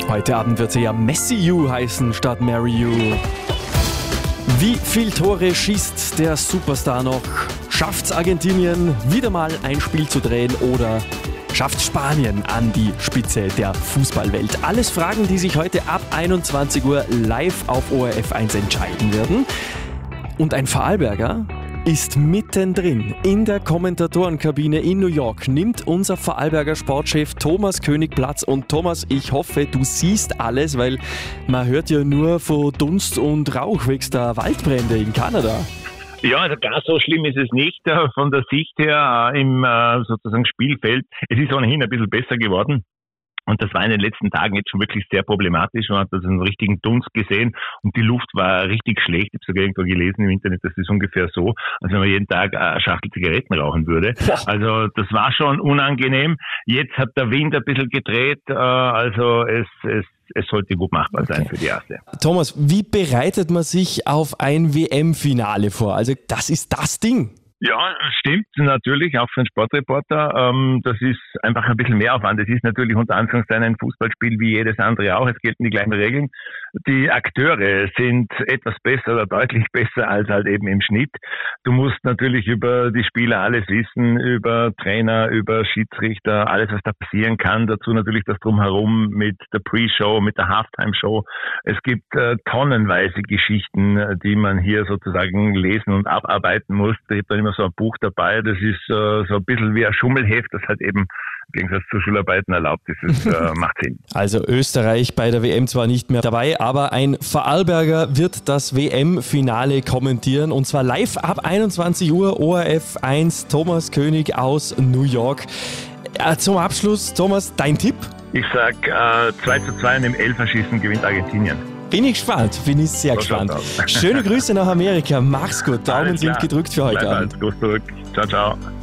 Heute Abend wird sie ja Messi You heißen statt Marry You. Wie viel Tore schießt der Superstar noch? Schafft's Argentinien wieder mal ein Spiel zu drehen oder schafft Spanien an die Spitze der Fußballwelt? Alles Fragen, die sich heute ab 21 Uhr live auf ORF 1 entscheiden werden. Und ein Vorarlberger ist mittendrin in der Kommentatorenkabine in New York. Nimmt unser Vorarlberger Sportchef Thomas König Platz. Und Thomas, ich hoffe, du siehst alles, weil man hört ja nur von Dunst und Rauch wegen der Waldbrände in Kanada. Ja, also gar so schlimm ist es nicht von der Sicht her im sozusagen Spielfeld. Es ist ohnehin ein bisschen besser geworden. Und das war in den letzten Tagen jetzt schon wirklich sehr problematisch. Man hat also einen richtigen Dunst gesehen und die Luft war richtig schlecht. Ich habe sogar irgendwo gelesen im Internet, das ist ungefähr so, als wenn man jeden Tag eine Schachtel Zigaretten rauchen würde. Also das war schon unangenehm. Jetzt hat der Wind ein bisschen gedreht, also es sollte gut machbar sein für die erste. Thomas, wie bereitet man sich auf ein WM-Finale vor? Also das ist das Ding. Ja, stimmt, natürlich, auch für einen Sportreporter. Das ist einfach ein bisschen mehr Aufwand. Es ist natürlich unter Anführungszeichen ein Fußballspiel wie jedes andere auch. Es gelten die gleichen Regeln. Die Akteure sind etwas besser oder deutlich besser als halt eben im Schnitt. Du musst natürlich über die Spieler alles wissen, über Trainer, über Schiedsrichter, alles, was da passieren kann. Dazu natürlich das Drumherum mit der Pre-Show, mit der Halftime-Show. Es gibt tonnenweise Geschichten, die man hier sozusagen lesen und abarbeiten muss. Ich habe dann immer so ein Buch dabei, das ist so ein bisschen wie ein Schummelheft, das halt eben im Gegensatz zu Schularbeiten erlaubt ist. Das macht Sinn. Also Österreich bei der WM zwar nicht mehr dabei, aber ein Vorarlberger wird das WM-Finale kommentieren und zwar live ab 21 Uhr ORF 1, Thomas König aus New York. Zum Abschluss, Thomas, dein Tipp? Ich sag 2:2 und im Elferschießen gewinnt Argentinien. Bin ich gespannt, bin ich sehr gespannt. Schöne Grüße nach Amerika, mach's gut, Daumen sind gedrückt für heute Abend. Gut zurück. Ciao, ciao.